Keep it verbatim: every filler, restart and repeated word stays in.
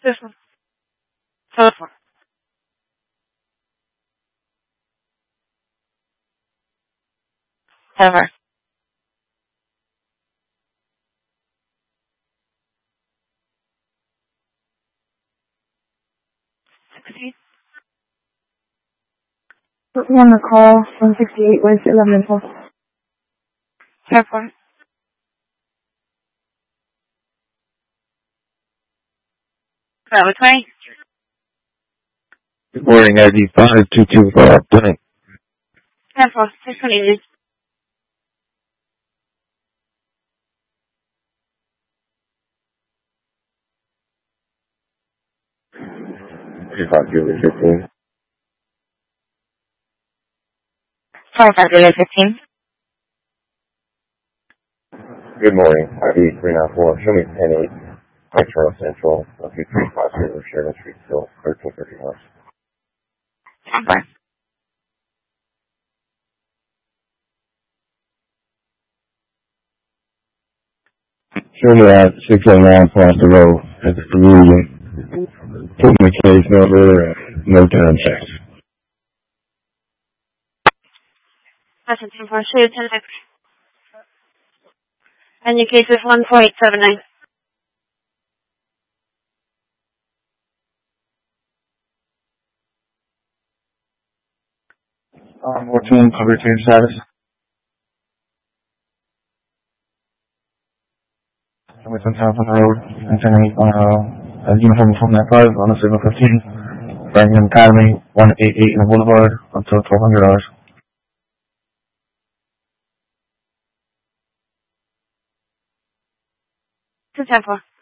This one. Telephone. Ever. sixty. Put me on the call, one sixty-eight West, eleven and twelve. Airport. Bravo twenty. Good morning, I D five two two five, twenty. Airport, six twenty. two five Julie fifteen. twenty-five Juliet fifteen. Good morning, I D three nine four, show me ten eight, Metro Central, one two three five zero, Sheridan Street, Hill, thirteen thirty-one. Airport. Show me at six oh nine Foster Road, at the Peruvian. Put my case number, and no time check. That's a ten four. Show you ten six. And your case is one four eight seven nine. Um, fourteen, cover team status. With some time on the road, and ten eight on uh, a uniform from that five on the signal fifteen. Franklin Academy, one eight eight in the Boulevard, until twelve hundred hours. Two ten four.